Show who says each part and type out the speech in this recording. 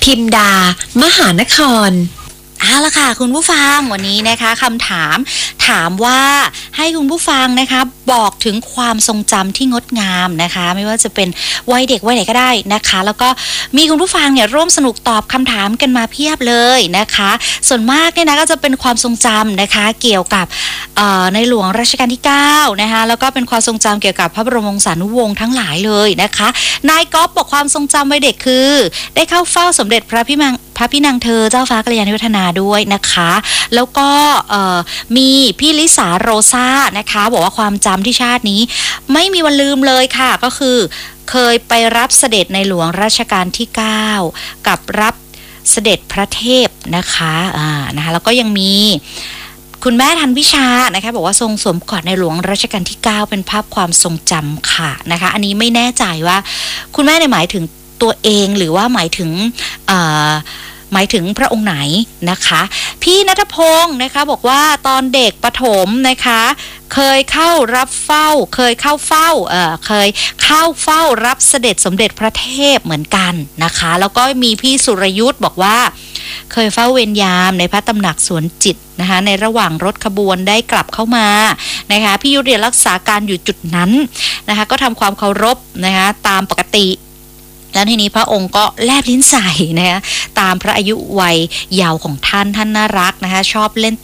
Speaker 1: พิมดามหานคร
Speaker 2: เอาละค่ะคุณผู้ฟังวันนี้นะคะคำถามว่าให้คุณผู้ฟังนะคะบอกถึงความทรงจำที่งดงามนะคะไม่ว่าจะเป็นวัยเด็กวัยไหนก็ได้นะคะแล้วก็มีคุณผู้ฟังเนี่ยร่วมสนุกตอบคำถามกันมาเพียบเลยนะคะส่วนมากเนี่ยนะก็จะเป็นความทรงจำนะคะเกี่ยวกับในหลวงรัชกาลที่9นะคะแล้วก็เป็นความทรงจำเกี่ยวกับพระบรมวงศานุวงศ์ทั้งหลายเลยนะคะนายก๊อฟบอกความทรงจำวัยเด็กคือได้เข้าเฝ้าสมเด็จพระพี่นางเธอเจ้าฟ้ากัลยาณิวัฒนาด้วยนะคะแล้วก็มีพี่ลิสาโรซ่านะคะบอกว่าความจำที่ชาตินี้ไม่มีวันลืมเลยค่ะก็คือเคยไปรับเสด็จในหลวงรัชกาลที่9กับรับเสด็จพระเทพนะคะนะคะแล้วก็ยังมีคุณแม่ทันวิชานะคะบอกว่าทรงสวมกอดในหลวงรัชกาลที่9เป็นภาพความทรงจำค่ะนะคะอันนี้ไม่แน่ใจว่าคุณแม่หมายถึงตัวเองหรือว่าหมายถึงพระองค์ไหนนะคะพี่ณัฐพงศ์นะคะบอกว่าตอนเด็กประถมนะคะเคยเข้าเฝ้ารับเสด็จสมเด็จพระเทพเหมือนกันนะคะแล้วก็มีพี่สุรยุทธ์บอกว่าเคยเฝ้าเวรยามในพระตำหนักสวนจิตนะคะในระหว่างรถขบวนได้กลับเข้ามานะคะพี่ยุทธเรียนรักษาการอยู่จุดนั้นนะคะก็ทำความเคารพนะคะตามปกติแล้วทีนี้พระองค์ก็แลบลิ้นใส่นะคะตามพระอายุวัยเยาว์ของท่านน่ารักนะคะชอบเล่น